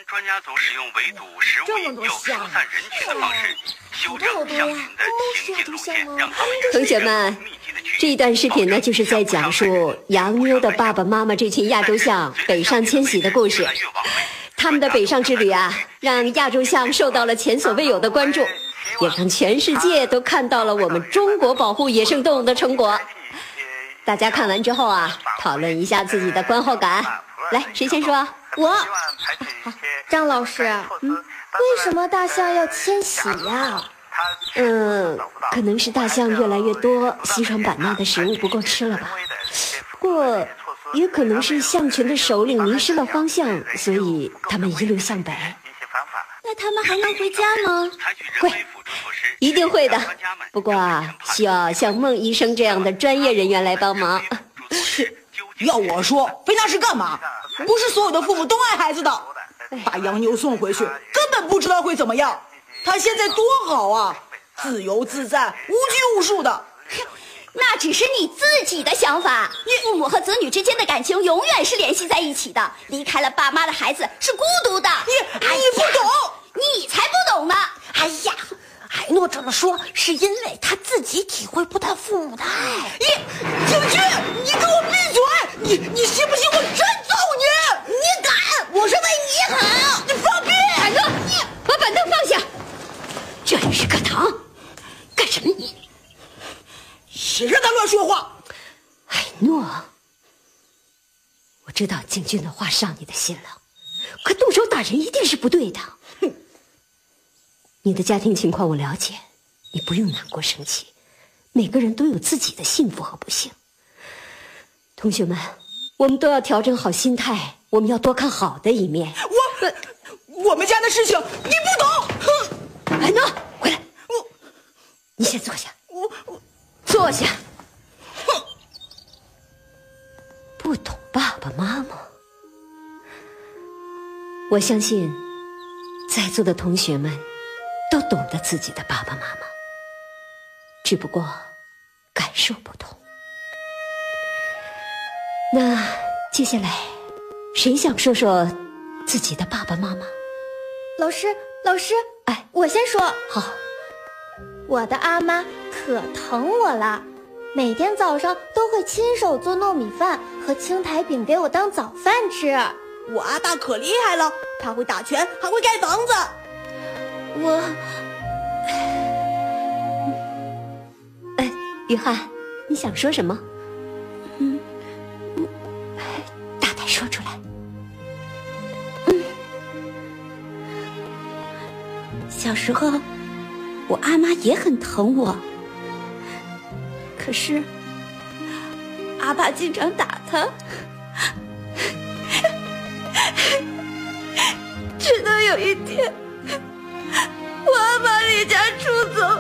专家组使用围堵、食物又疏散人群的方式，修正象群的行进路线，让他们同学们，这一段视频呢，就是在讲述洋妞的爸爸妈妈这群亚洲象北上迁徙的故事。他们的北上之旅啊，让亚洲象受到了前所未有的关注，也让全世界都看到了我们中国保护野生动物的成果。大家看完之后啊，讨论一下自己的观后感。来，谁先说？ 我。张老师，为什么大象要迁徙呀？ 可能是大象越来越多，西双版纳的食物不够吃了吧。不过也可能是象群的首领迷失了方向，所以他们一路向北。 那他们还能回家吗？ 会，一定会的。不过啊，需要像孟医生这样的专业人员来帮忙。 要我说，飞那是干嘛？不是所有的父母都爱孩子的。把洋妞送回去，根本不知道会怎么样。他现在多好啊，自由自在，无拘无束的。 那只是你自己的想法。父母和子女之间的感情永远是联系在一起的，离开了爸妈的孩子是孤独的。 你不懂， 你才不懂呢。 哎呀，海诺这么说是因为他自己体会不到父母的爱。 景君，你给我闭嘴！你信不信我真揍你？ 你敢？我是为你好。 你放屁！ 海哥，把板凳放下。这里是课堂，干什么你？ 谁让他乱说话？ 海诺，我知道景君的话伤你的心了，可动手打人一定是不对的。 哼， 你的家庭情况我了解，你不用难过生气，每个人都有自己的幸福和不幸。同学们，我们都要调整好心态，我们要多看好的一面。 我们家的事情你不懂。 哼，海诺，回来。你先坐下。坐下。 哼， 不懂爸爸妈妈，我相信在座的同学们都懂得自己的爸爸妈妈，只不过感受不同。那接下来谁想说说自己的爸爸妈妈？ 老师，哎，我先说。 好。 我的阿妈可疼我了，每天早上都会亲手做糯米饭和青苔饼给我当早饭吃。 我阿爸可厉害了，他会打拳，还会盖房子。 约翰，你想说什么？大胆说出来。 小时候我阿妈也很疼我，可是阿爸经常打她，直到有一天我阿妈离家出走。